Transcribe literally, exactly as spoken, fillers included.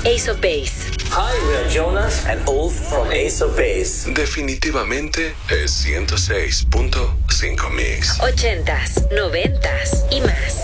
Ace of Base. Hi, we are Jonas and Ulf from Ace of Base. Definitivamente es ciento seis punto cinco Mix. Ochentas, noventas y más.